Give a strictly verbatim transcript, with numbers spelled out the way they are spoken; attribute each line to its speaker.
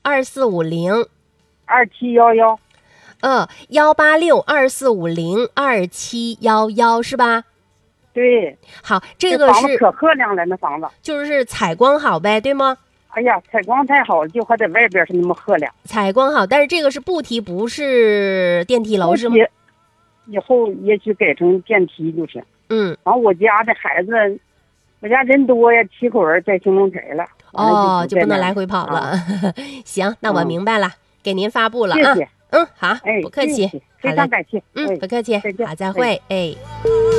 Speaker 1: 二四五零
Speaker 2: 二七幺幺。
Speaker 1: 嗯，幺八六二四五零二七幺幺是吧？
Speaker 2: 对。
Speaker 1: 好，这个是
Speaker 2: 房子可漂亮了，那房子
Speaker 1: 就是采光好呗，对吗？
Speaker 2: 哎呀，采光太好了，就还在外边是那么漂亮。
Speaker 1: 采光好，但是这个是不提，不是电梯楼是吗？
Speaker 2: 以后也许改成电梯就是。
Speaker 1: 嗯。
Speaker 2: 然后我家的孩子，我家人多呀，七口人在兴隆台了。
Speaker 1: 哦，
Speaker 2: 就
Speaker 1: 就不能来回跑了。啊、行，那我明白了，嗯、给您发布了啊。
Speaker 2: 谢谢。
Speaker 1: 嗯，好，
Speaker 2: 哎，
Speaker 1: 不客气，
Speaker 2: 非常感谢。
Speaker 1: 嗯，不客气。好，再会，哎。